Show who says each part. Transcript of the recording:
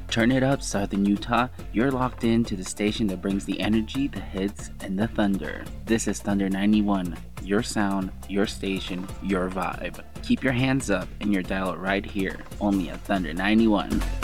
Speaker 1: Turn it up, Southern Utah. You're locked in to the station that brings the energy, the hits, and the thunder. This is Thunder 91. Your sound, your station, your vibe. Keep your hands up and your dial right here, only at Thunder 91.